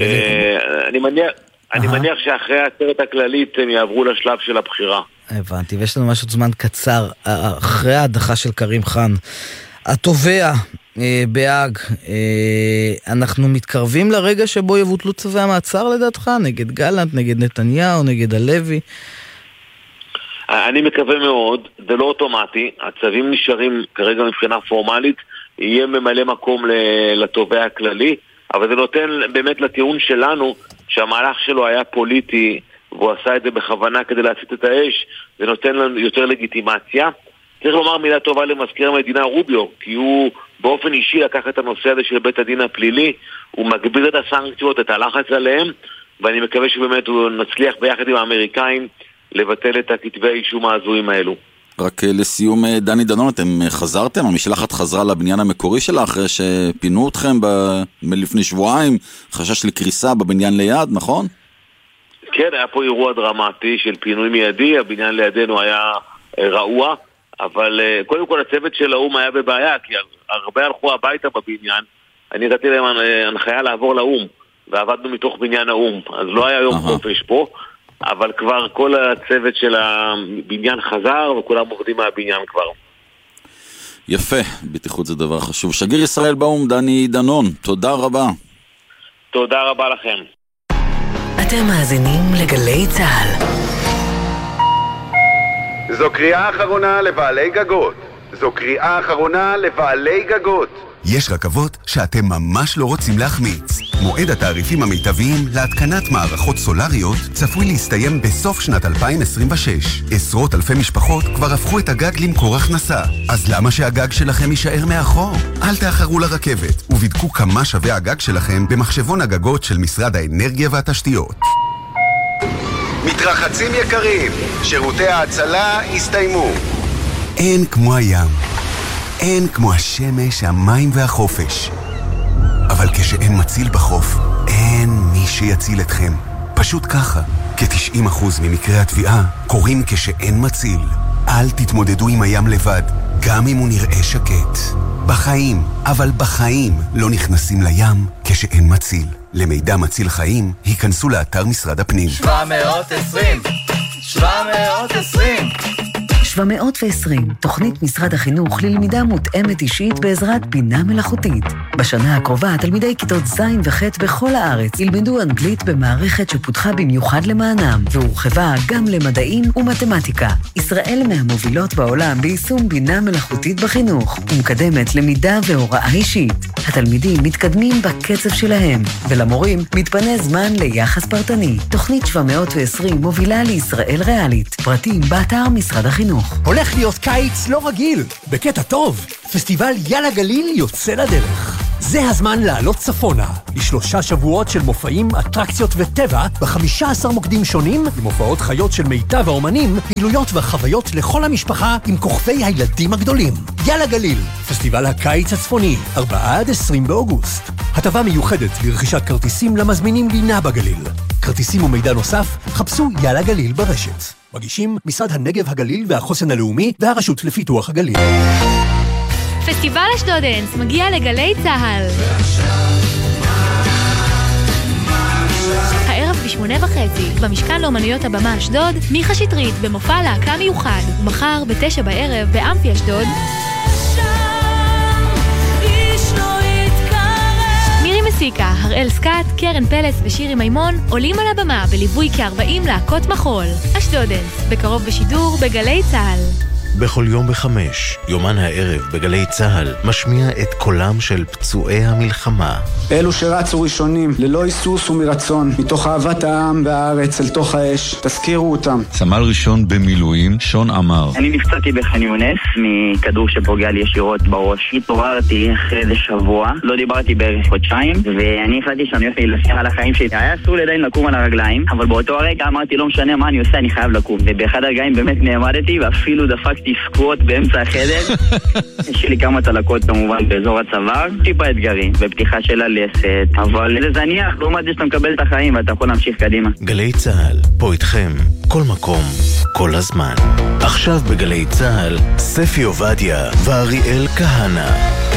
אני מניח שאחרי העצרת הכללית הם יעברו לשלב של הבחירה. הבנתי, ויש לנו משהו זמן קצר אחרי ההדחה של קרים חאן. התובע בהאג, אנחנו מתקרבים לרגע שבו יבוטלו צווי המעצר לדעתך? נגד גלנט, נגד נתניהו, נגד הלוי? אני מקווה מאוד, זה לא אוטומטי, הצווים נשארים כרגע מבחינה פורמלית, יהיה ממלא מקום לתובע הכללי, אבל זה נותן באמת לטיעון שלנו שהמהלך שלו היה פוליטי והוא עשה את זה בכוונה כדי להצית את האש, זה נותן לנו יותר לגיטימציה. צריך לומר מילה טובה למזכיר המדינה רוביו, כי הוא באופן אישי לקח את הנושא הזה של בית הדין הפלילי, הוא מגביר את הסנקציות, את הלחץ עליהם, ואני מקווה שבאמת הוא נצליח ביחד עם האמריקאים לבטל את הכתבי האישום ההזויים האלו. רק לסיום, דני דנון, אתם חזרתם? המשלחת חזרה לבניין המקורי שלה אחרי שפינו אתכם לפני שבועיים, חשש לקריסה בבניין ליד, נכון? כן, היה פה אירוע דרמטי של פינוי מיידי, הבניין לידינו היה רעוע, אבל קודם כל הצוות של האום היה בבעיה, כי הרבה הלכו הביתה בבניין, אני ראיתי להם הנחיה לעבור לאום, ועבדנו מתוך בניין האום, אז לא היה יום חופש פה, אבל כבר כל הצוות של הבניין חזר, וכולם עובדים מהבניין כבר. יפה, בטיחות זה דבר חשוב. שגריר ישראל באום, דני דנון, תודה רבה. תודה רבה לכם. אתם מאזינים לגלי צהל. זו קריאה אחרונה לבעלי גגות. זו קריאה אחרונה לבעלי גגות. יש רכבות שאתם ממש לא רוצים להחמיץ. מועד התעריפים המיטביים להתקנת מערכות סולריות צפוי להסתיים בסוף שנת 2026. עשרות אלפי משפחות כבר הפכו את הגג למקור הכנסה. אז למה שהגג שלכם יישאר מאחור? אל תאחרו לרכבת ובדקו כמה שווה הגג שלכם במחשבון הגגות של משרד האנרגיה והתשתיות. מתרחצים יקרים, שירותי ההצלה הסתיימו. אין כמו הים. אין כמו השמש, המים והחופש. אבל כשאין מציל בחוף, אין מי שיציל אתכם. פשוט ככה. כ-90% ממקרי התביעה קורים כשאין מציל. אל תתמודדו עם הים לבד, גם אם הוא נראה שקט. בחיים, אבל בחיים לא נכנסים לים כשאין מציל. למידע מציל חיים, היכנסו לאתר משרד הפנים. 720 720, תוכנית משרד החינוך ללמידה מותאמת אישית בעזרת בינה מלאכותית. בשנה הקרובה, תלמידי כיתות ז' וח' בכל הארץ ילמדו אנגלית במערכת שפותחה במיוחד למענם, והורחבה גם למדעים ומתמטיקה. ישראל מהמובילות בעולם ביישום בינה מלאכותית בחינוך, ומקדמת למידה והוראה אישית. התלמידים מתקדמים בקצב שלהם, ולמורים מתפנה זמן ליחס פרטני. תוכנית 720 מובילה לישראל ריאלית. פרטים באתר משרד החינוך. הולך להיות קיץ לא רגיל, בקטע טוב. פסטיבל יאללה גליל יוצא לדרך. זה הזמן לעלות צפונה, ל3 שבועות של מופעים, אטרקציות וטבע, ב15 מוקדים שונים, עם הופעות חיות של מיטב האומנים, פעילויות וחוויות לכל המשפחה עם כוכבי הילדים הגדולים. יאללה גליל, פסטיבל הקיץ הצפוני, 4-20 באוגוסט. הטבה מיוחדת לרכישת כרטיסים למזמינים לינה בגליל. כרטיסים ומידע נוסף, חפשו יאללה גליל ברשת. מגישים משרד הנגב הגליל והחוסן הלאומי והרשות לפיתוח הגליל. פסטיבל אשדודנס מגיע לגלי צהל. הערב ב8:30 במשכן לאומנויות הבמה אשדוד, מיכה שטרית במופע להקה מיוחד. ומחר ב9 בערב באמפי אשדוד, מירי מסיקה, הראל סקאט, קרן פלס ושירי מימון עולים על הבמה בליווי כ40 להקות מחול. אשדודנס, בקרוב בשידור בגלי צהל. בכל יום ב5, יומן הערב בגלי צהל, משמיע את קולם של פצועי המלחמה. אלו שרצו ראשונים, ללא היסוס ומרצון, מתוך אהבת העם והארץ אל תוך האש, תזכירו אותם. סמל ראשון במילואים, שון אמר. אני נפצעתי בח'אן יונס, מכדור שפוגע לי ישירות בראש. התעוררתי אחרי איזה שבוע, לא דיברתי בערך חודשיים, ואני החלטתי שאני הולך להילחם על החיים שלי. היה אסור לי עדיין לקום על הרגליים, אבל באותו הרגע אמרתי לא משנה מה אני עושה, אני חייב לקום. ובאחד הרגעים באמת נעמדתי, ואפילו דפקתי סקווט באמצע החדר. יש לי כמה צלקות כמובן באזור הצוואר, טיפה אתגרים, בפתיחה של הלסת, אבל זה זניח, לעומת זה שאתה מקבל את החיים ואתה יכול להמשיך קדימה. גלי צהל, פה איתכם, כל מקום, כל הזמן. עכשיו בגלי צהל, ספי עובדיה ואריאל כהנא.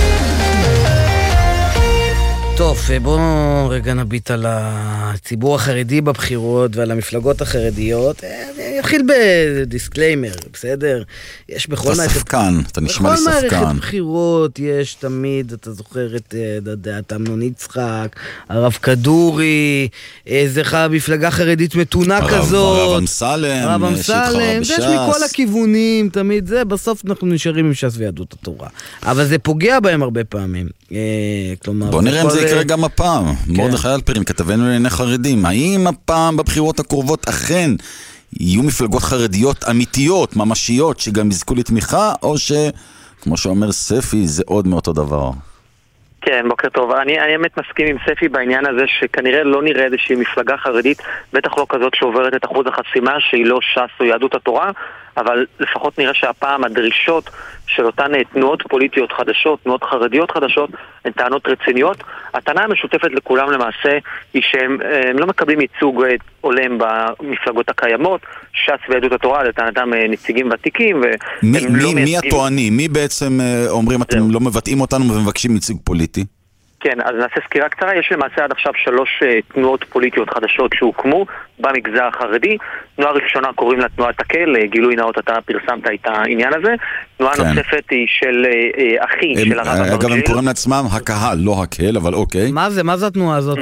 טוב, בואו רגע נביט על הציבור החרדי בבחירות ועל המפלגות החרדיות. אני אתחיל בדיסקליימר, בסדר? יש בכל אתה ספקן, אתה נשמע לי ספקן. בכל מערכת בחירות יש תמיד, אתה זוכר את אמנון יצחק, הרב כדורי, איזה מפלגה חרדית מתונה כזאת. הרב אמסלם, יש מכל הכיוונים, תמיד זה, בסוף אנחנו נשארים עם ש"ס ויהדות התורה. אבל זה פוגע בהם הרבה פעמים. כלומר, בוא נראה אם זה יקרה גם הפעם. מרדכי אלפרין, כתבנו לענייני חרדים. האם הפעם בבחירות הקרובות אכן יהיו מפלגות חרדיות אמיתיות, ממשיות, שגם יזכו לתמיכה, או שכמו שאומר ספי, זה עוד מאותו דבר? כן, בוקר טוב. אני באמת מסכים עם ספי בעניין הזה שכנראה לא נראה איזושהי מפלגה חרדית, בטח לא כזאת שעוברת את אחוז החסימה, שהיא לא ש"ס או יהדות התורה, אבל לפחות נראה שהפעם הדרישות של אותן תנועות פוליטיות חדשות, תנועות חרדיות חדשות, הן טענות רציניות. הטענה המשותפת לכולם למעשה היא שהם לא מקבלים ייצוג הולם במפלגות הקיימות, ש"ס ויהדות התורה, לטענתם נציגים ותיקים. מי הטוענים? מי בעצם אומרים אתם לא מבטאים אותנו ומבקשים ייצוג פוליטי? כן, אז נעשה סקירה קצרה. יש למעשה עד עכשיו 3 תנועות פוליטיות חדשות שהוקמו במגזר החרדי. תנועה ראשונה קוראים לה תנועת הקל, גילוי נאות, אתה פרסמת את העניין הזה. תנועה נוספת היא של אחי, של הרב אברג'יל. אגב, הם קוראים לעצמם הקהל, לא הקל, אבל אוקיי. מה זה התנועה הזאת?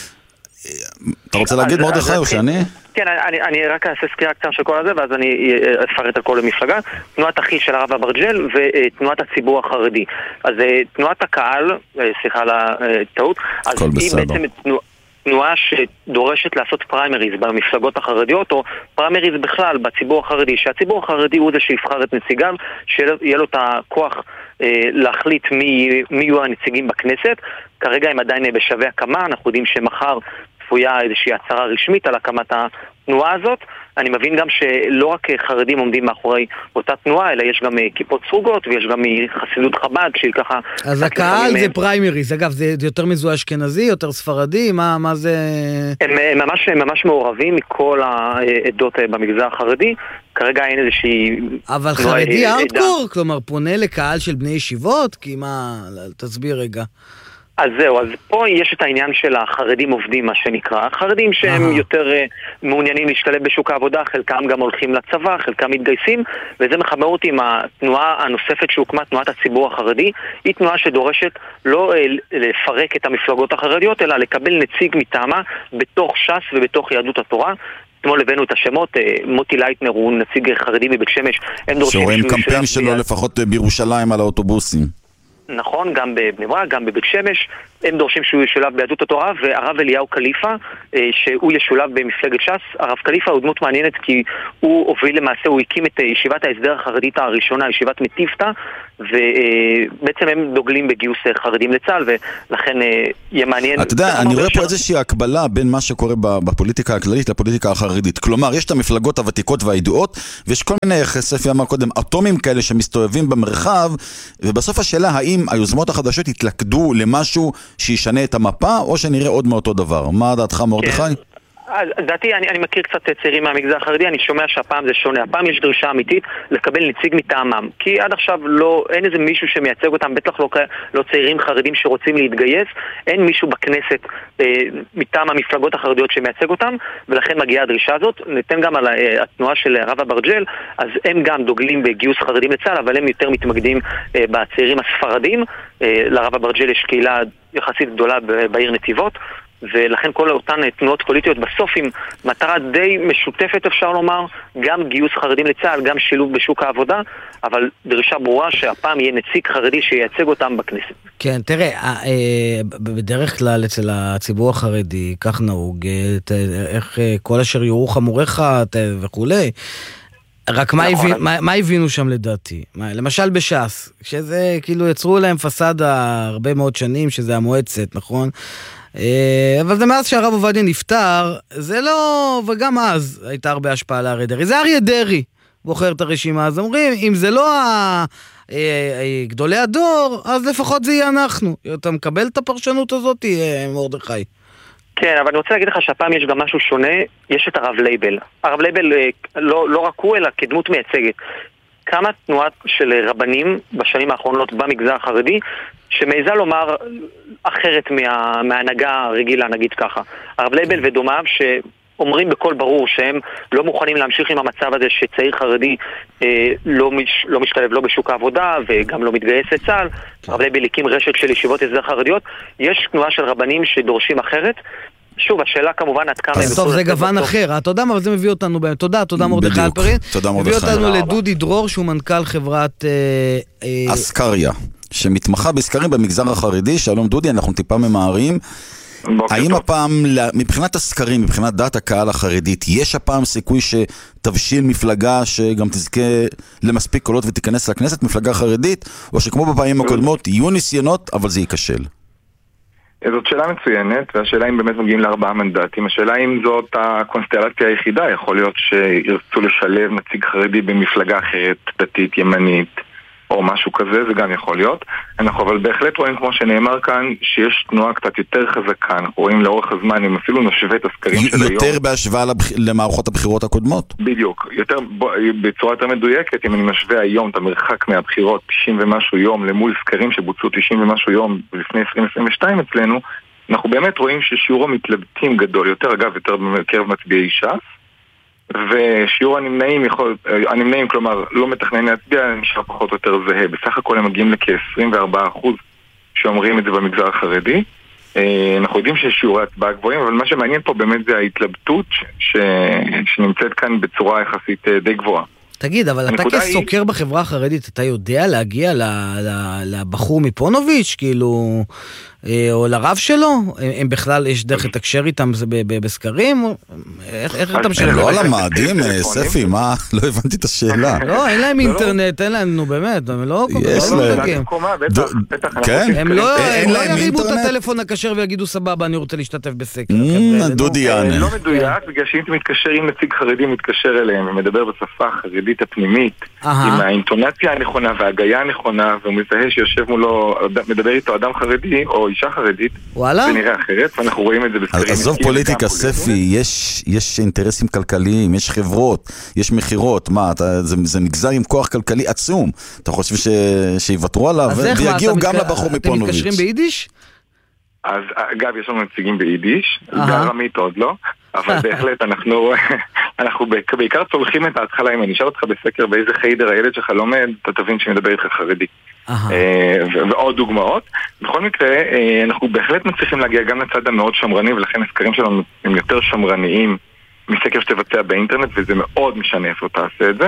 אתה רוצה להגיד מרדכי או שאני? כן, אני רק אעשה סקירה קצרה של כל הזה, ואז אני אפרט על כל המפלגה. תנועת אחי של הרב אברג'יל ותנועת הציבור החרדי. אז תנועת הקהל, סליחה על הטעות, אז היא בעצם תנועה שדורשת לעשות פריימריז במפלגות החרדיות, או פריימריז בכלל בציבור החרדי, שהציבור החרדי הוא זה שיבחר את נציגיו, שיהיה לו את הכוח להחליט מי יהיו הנציגים בכנסת. כרגע הם עדיין בשווה הקמה, אנחנו יודעים שמחר צפויה איזושהי הצהרה רשמית על הקמת התנועה הזאת. אני מבין גם שלא רק חרדים עומדים מאחורי אותה תנועה, אלא יש גם כיפות סרוגות ויש גם חסידות חב"ד שהיא ככה... אז הקהל זה פריימריז, אגב, זה יותר מזוהה אשכנזי, יותר ספרדי, מה זה... הם ממש מעורבים מכל העדות במגזר החרדי, כרגע אין איזושהי... אבל חרדי ארדקור, כלומר פונה לקהל של בני ישיבות? כי מה... תסביר רגע. אז זהו, אז פה יש את העניין של החרדים עובדים, מה שנקרא. חרדים שהם יותר מעוניינים להשתלב בשוק העבודה, חלקם גם הולכים לצבא, חלקם מתגייסים, וזה מחבר אותי עם התנועה הנוספת שהוקמה, תנועת הציבור החרדי. היא תנועה שדורשת לא לפרק את המפלגות החרדיות, אלא לקבל נציג מטעמה בתוך ש"ס ובתוך יהדות התורה. אתמול הבאנו את השמות, מוטי לייטנר הוא נציג חרדי מבית שמש. שרואים קמפיין שלו לפחות בירושלים על האוטובוסים. נכון, גם בבני ברק, גם בבית שמש, הם דורשים שהוא ישולב ביהדות התורה, והרב אליהו קליפה, שהוא ישולב במפלגת ש"ס. הרב קליפה הוא דמות מעניינת כי הוא הוביל למעשה, הוא הקים את ישיבת ההסדר החרדית הראשונה, ישיבת מטיפתא, ובעצם הם דוגלים בגיוס חרדים לצה"ל, ולכן יהיה מעניין. אתה יודע, אני רואה פה איזושהי הקבלה בין מה שקורה בפוליטיקה הכללית לפוליטיקה החרדית. כלומר, יש את המפלגות הוותיקות והידועות, ויש כל מיני, ספי אמר קודם, אטומים כאלה שמסתובבים במרחב, ובסוף השאלה, האם היוזמות החדשות יתלכדו למשהו שישנה את המפה, או שנראה עוד מאותו דבר? מה דעתך, מרדכי? דעתי, אני מכיר קצת צעירים מהמגזר החרדי, אני שומע שהפעם זה שונה. הפעם יש דרישה אמיתית לקבל נציג מטעמם, כי עד עכשיו אין איזה מישהו שמייצג אותם, בטח לא צעירים חרדים שרוצים להתגייס, אין מישהו בכנסת מטעם המפלגות החרדיות שמייצג אותם, ולכן מגיעה הדרישה הזאת. ניתן גם על התנועה של הרב אברג'יל, אז הם גם דוגלים בגיוס חרדים לצה"ל, אבל הם יותר מתמקדים בצעירים הספרדים. לרב אברג'יל יש קהילה יחסית גדולה בעיר נתיבות, ולכן כל אותן תנועות פוליטיות בסוף עם מטרה די משותפת אפשר לומר, גם גיוס חרדים לצה"ל, גם שילוב בשוק העבודה, אבל דרישה ברורה שהפעם יהיה נציג חרדי שייצג אותם בכנסת. כן, תראה, בדרך כלל אצל הציבור החרדי, כך נהוג, איך כל אשר יורו חמוריך וכולי, רק מה הבינו שם לדעתי? למשל בש"ס, שזה כאילו יצרו להם פסאדה הרבה מאוד שנים, שזה המועצת, נכון? אבל זה מאז שהרב עובדיה נפטר, זה לא, וגם אז הייתה הרבה השפעה על אריה דרעי. זה אריה דרעי בוחר את הרשימה, אז אומרים, אם זה לא גדולי הדור, אז לפחות זה יהיה אנחנו. אתה מקבל את הפרשנות הזאת, מרדכי? כן, אבל אני רוצה להגיד לך שהפעם יש גם משהו שונה, יש את הרב לייבל. הרב לייבל לא רק הוא, אלא כדמות מייצגת. כמה תנועת של רבנים בשנים האחרונות במגזר החרדי, שמעיזה לומר אחרת מההנהגה הרגילה, נגיד ככה. הרב לייבל ודומיו שאומרים בכל ברור שהם לא מוכנים להמשיך עם המצב הזה שצעיר חרדי לא משתלב לא בשוק העבודה וגם לא מתגייס לצה"ל. הרב לייבל הקים רשת של ישיבות הסדר חרדיות. יש תנועה של רבנים שדורשים אחרת. שוב, השאלה כמובן עד כמה... טוב, זה גוון אחר. אתה יודע מה, אבל זה מביא אותנו... תודה מרדכי אלפרין. תודה מרדכי. מביא אותנו לדודי דרור, שהוא מנכ"ל חברת... אסקריה, שמתמחה בסקרים במגזר החרדי. שלום דודי, אנחנו טיפה ממהרים. האם הפעם, מבחינת הסקרים, מבחינת דעת הקהל החרדית, יש הפעם סיכוי שתבשיל מפלגה שגם תזכה למספיק קולות ותיכנס לכנסת, מפלגה חרדית, או שכמו בפעמים הקודמות, יהיו ניסיונות, אבל זה ייכשל? זאת שאלה מצוינת, והשאלה אם באמת מגיעים ל4 מנדטים. השאלה אם זאת הקונסטלציה היחידה, יכול להיות שירצו לשלב נציג חרדי במפלגה אחרת, דתית, ימנית, או משהו כזה, זה גם יכול להיות. אנחנו אבל בהחלט רואים, כמו שנאמר כאן, שיש תנועה קצת יותר חזקה. אנחנו רואים לאורך הזמן, אם אפילו נשווה את הסקרים של היום. יותר בהשוואה למערכות הבחירות הקודמות? בדיוק. בצורה יותר מדויקת, אם אני משווה היום את המרחק מהבחירות 90 ומשהו יום, למול סקרים שבוצעו 90 ומשהו יום לפני 2022 אצלנו, אנחנו באמת רואים ששיעור המתלבטים גדול יותר, אגב, יותר בקרב מצביעי ש"ס, ושיעור הנמנעים, כלומר, לא מתכננים להצביע, נשאר פחות או יותר זהה. בסך הכל הם מגיעים לכ-24% שאומרים את זה במגזר החרדי. אנחנו יודעים שיש שיעורי הצבעה גבוהים, אבל מה שמעניין פה באמת זה ההתלבטות שנמצאת כאן בצורה יחסית די גבוהה. תגיד, אבל אתה כסוקר בחברה החרדית, אתה יודע להגיע לבחור מפונוביץ', כאילו, או לרב שלו? הם בכלל, יש דרך לתקשר איתם בסקרים? איך אתה משנה? לא למאדים, ספי, מה? לא הבנתי את השאלה. לא, אין להם אינטרנט, אין להם, נו באמת, הם לא מגיעים. הם לא ירימו את הטלפון הכשר ויגידו סבבה, אני רוצה להשתתף בסקר. דודי יענה. לא מדויק, בגלל שאם אתה מתקשר עם נציג חרדי, מתקשר אליהם ומדבר בשפה החרדית הפנימית, עם האינטונציה הנכונה וההגיה הנכונה, והוא מזהה שיושב מולו, מדבר איתו אדם חרדי או אישה חרדית, זה נראה אחרת, ואנחנו רואים את זה בסקרים. עזוב פוליטיקה, ספי, יש אינטרסים כלכליים, יש חברות, יש מחירות, מה, זה מגזר עם כוח כלכלי עצום. אתה חושב שיוותרו עליו, ויגיעו גם לבחור מפונוביץ'. אתם מתקשרים ביידיש? אז אגב, יש לנו נציגים ביידיש, בארמית עוד לא, אבל בהחלט אנחנו בעיקר צולחים את ההתחלה. אם אני אשאל אותך בסקר באיזה חיידר הילד שלך לומד, אתה תבין שמדבר איתך חרדי. ועוד דוגמאות. בכל מקרה, אנחנו בהחלט מצליחים להגיע גם לצד המאוד שמרני, ולכן הסקרים שלנו הם יותר שמרניים מסקר שתבצע באינטרנט, וזה מאוד משנה איפה תעשה את זה.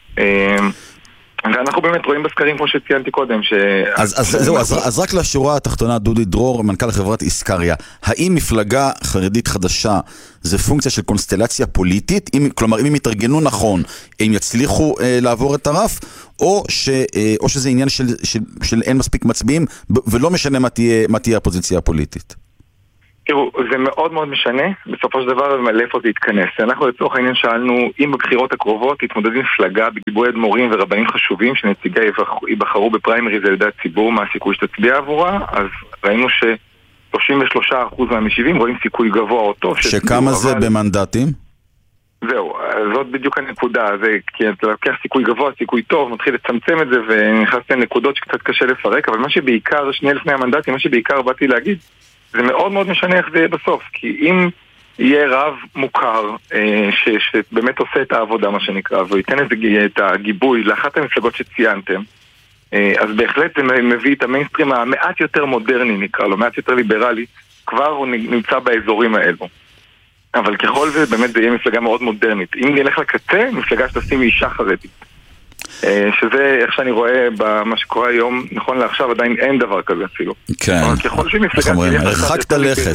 ואנחנו באמת רואים בסקרים, כמו שציינתי קודם, אז רק לשורה התחתונה, דודי דרור, מנכ"ל חברת אסקריה, האם מפלגה חרדית חדשה זה פונקציה של קונסטלציה פוליטית? כלומר, אם הם יתארגנו נכון, הם יצליחו לעבור את הרף, או שזה עניין של אין מספיק מצביעים, ולא משנה מה תהיה הפוזיציה הפוליטית? תראו, זה מאוד מאוד משנה, בסופו של דבר לאיפה זה יתכנס. אנחנו לצורך העניין שאלנו, אם בבחירות הקרובות יתמודדים מפלגה בגיבוי אדמו"רים ורבנים חשובים שנציגי ייבחרו בפריימריז על ידי הציבור, מה הסיכוי שתצביע עבורה, אז ראינו ש-33% מהמשיבים רואים סיכוי גבוה או טוב. שכמה זה במנדטים? זהו, זאת בדיוק הנקודה, כי אתה לוקח סיכוי גבוה, סיכוי טוב, מתחיל לצמצם את זה ונכנס לנקודות שקצת קשה לפרק, אבל מה שבעיקר, שנייה לפני המנדטים, מה שבעיקר באתי להגיד, זה מאוד מאוד משנה איך זה יהיה בסוף, כי אם יהיה רב מוכר שבאמת עושה את העבודה, מה שנקרא, וייתן את הגיבוי לאחת המפלגות שציינתם, אז בהחלט זה מביא את המיינסטרים המעט יותר מודרני, נקרא לו, מעט יותר ליברלי, כבר הוא נמצא באזורים האלו. אבל ככל זה באמת זה יהיה מפלגה מאוד מודרנית. אם נלך לקצה, מפלגה שתשים אישה חרדית. שזה איך שאני רואה במה שקורה היום, נכון לעכשיו עדיין אין דבר כזה אפילו. כן. אבל ככל שמפלגה הרחקת לכת.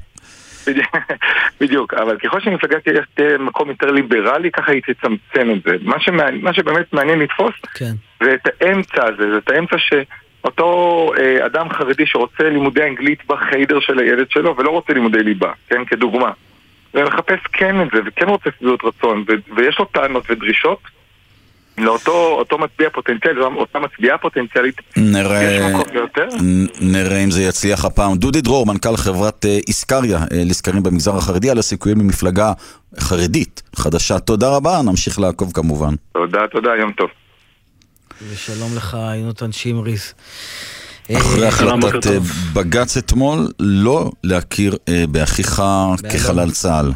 בדיוק, אבל ככל שמפלגה תהיה מקום יותר ליברלי, ככה היא תצמצם את זה. מה שבאמת מעניין לתפוס, זה את האמצע הזה, זה את האמצע שאותו אדם חרדי שרוצה לימודי אנגלית בחיידר של הילד שלו, ולא רוצה לימודי ליבה, כן, כדוגמה. ומחפש כן את זה, וכן רוצה שביעות רצון, ויש לו טענות ודרישות, לאותו מצביע פוטנציאל, אותה מצביעה פוטנציאלית, יש מקום יותר. נראה אם זה יצליח הפעם. דודי דרור, מנכ"ל חברת איסקריה, לסקרים במגזר החרדי, על הסיכויים ממפלגה חרדית חדשה. תודה רבה, נמשיך לעקוב כמובן. תודה, יום טוב. ושלום לך, יונתן שמריס. אחרי החלטת בג"ץ אתמול, לא להכיר באחיך כחלל צה"ל.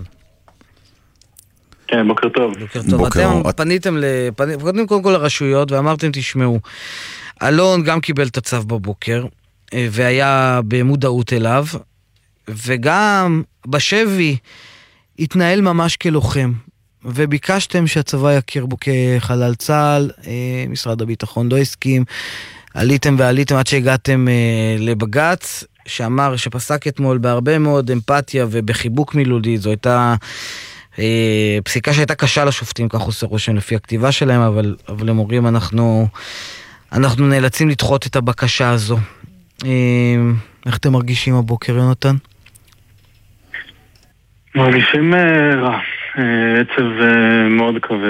כן, בוקר טוב. אתם פניתם קודם כל לרשויות ואמרתם תשמעו, אלון גם קיבל את הצו בבוקר והיה במודעות אליו, וגם בשבי התנהל ממש כלוחם, וביקשתם שהצבא יכיר בו כחלל צה"ל. משרד הביטחון לא הסכים, עליתם עד שהגעתם לבג"ץ, שאמר שפסק אתמול בהרבה מאוד אמפתיה ובחיבוק מילולי. זו הייתה פסיקה שהייתה קשה לשופטים, כך עושה רושם לפי הכתיבה שלהם, אבל הם אומרים אנחנו נאלצים לדחות את הבקשה הזו. איך אתם מרגישים הבוקר, יונתן? מרגישים רע, עצב מאוד כבד.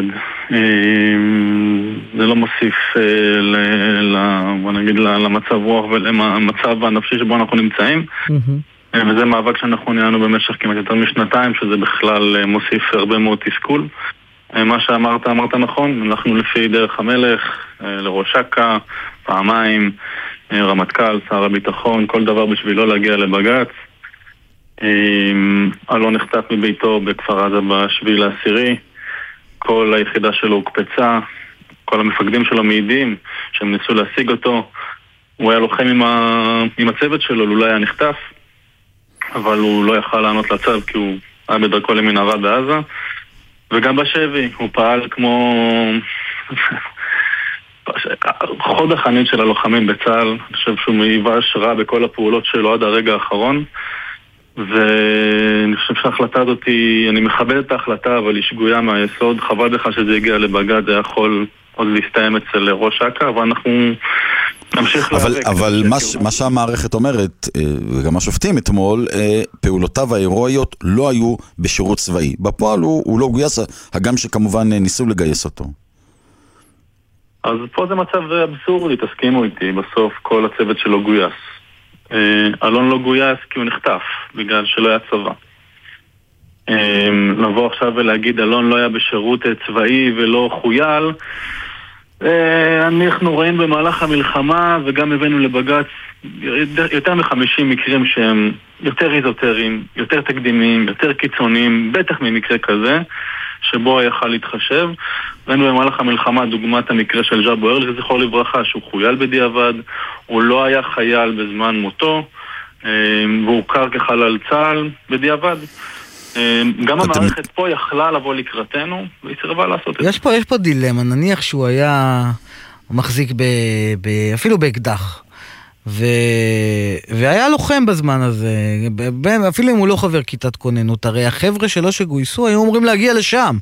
זה לא מוסיף בוא נגיד למצב רוח ולמצב הנפשי שבו אנחנו נמצאים. וזה מאבק שאנחנו ניהלנו במשך כמעט יותר משנתיים, שזה בכלל מוסיף הרבה מאוד תסכול. מה שאמרת נכון, אנחנו לפי דרך המלך, לראש אכ"א, פעמיים, רמטכ"ל, שר הביטחון, כל דבר בשביל לא להגיע לבג"ץ. אלון נחטף מביתו בכפר עזה ב7/10, כל היחידה שלו הוקפצה, כל המפקדים שלו מעידים שהם ניסו להשיג אותו. הוא היה לוחם עם הצוות שלו, אולי היה נחטף, אבל הוא לא יכל לענות לצו כי הוא היה בדרכו למנהרה בעזה. וגם בשבי הוא פעל כמו חוד החנית של הלוחמים בצה"ל. אני חושב שהוא היווה השראה בכל הפעולות שלו עד הרגע האחרון, ואני חושב שההחלטה הזאת, אני מכבד את ההחלטה, אבל היא שגויה מהיסוד. חבל לך שזה הגיע לבג"ץ, זה יכול עוד להסתיים אצל ראש אכ"א, אבל אנחנו נמשיך להיאבק. אבל מה שהמערכת אומרת, וגם השופטים אתמול, פעולותיו ההירואיות לא היו בשירות צבאי. בפועל הוא לא גויס, הגם שכמובן ניסו לגייס אותו. אז פה זה מצב אבסורדי, תסכימו איתי, בסוף כל הצוות שלו גויס. אלון לא גויס כי הוא נחטף, בגלל שלא היה צבא. לבוא עכשיו ולהגיד אלון לא היה בשירות צבאי ולא חוייל, אנחנו רואים במהלך המלחמה וגם הבאנו לבג"ץ יותר מ50 מקרים שהם יותר איזוטריים, יותר תקדימיים, יותר קיצוניים, בטח ממקרה כזה שבו יכל להתחשב. ראינו במהלך המלחמה דוגמת המקרה של ג'אבו ארליך, זכור לברכה, שהוא חוייל בדיעבד, הוא לא היה חייל בזמן מותו, והוא הוכר כחלל צה"ל בדיעבד. גם המערכת פה יכלה לבוא לקראתנו, והיא סירבה לעשות את זה. יש פה דילמה, נניח שהוא היה מחזיק אפילו באקדח, והיה לוחם בזמן הזה, אפילו אם הוא לא חבר כיתת כוננות, הרי החבר'ה שלו שגויסו היו אומרים להגיע לשם.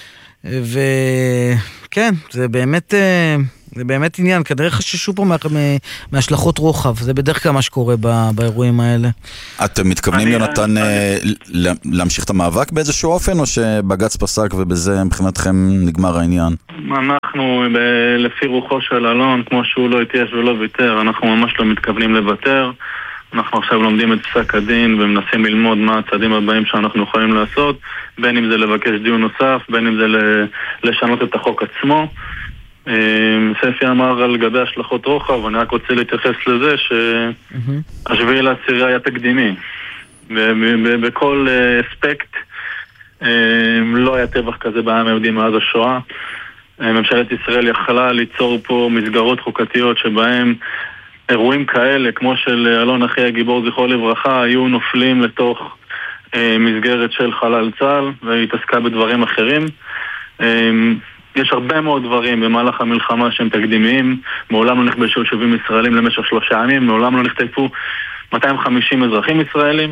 וכן, זה באמת עניין, כנראה חששו פה מהשלכות רוחב, זה בדרך כלל מה שקורה באירועים האלה. אתם מתכוונים, יונתן, להמשיך את המאבק באיזשהו אופן, או שבג"ץ פסק ובזה מבחינתכם נגמר העניין? אנחנו, לפי רוחו של אלון, כמו שהוא לא התייש ולא ויתר, אנחנו ממש לא מתכוונים לוותר. אנחנו עכשיו לומדים את פסק הדין ומנסים ללמוד מה הצעדים הבאים שאנחנו יכולים לעשות, בין אם זה לבקש דיון נוסף, בין אם זה לשנות את החוק עצמו. ספי אמר על גבי השלכות רוחב, ואני רק רוצה להתייחס לזה ש7/10 היה תקדימי. בכל אספקט לא היה טבח כזה בעם היהודי מאז השואה. ממשלת ישראל יכלה ליצור פה מסגרות חוקתיות שבהם אירועים כאלה, כמו של אלון אחי הגיבור זכרו לברכה, היו נופלים לתוך מסגרת של חלל צה"ל, והתעסקה בדברים אחרים. יש הרבה מאוד דברים במהלך המלחמה שהם תקדימיים. מעולם לא נכבשו יישובים ישראלים למשך 3 ימים, מעולם לא נחטפו 250 אזרחים ישראלים.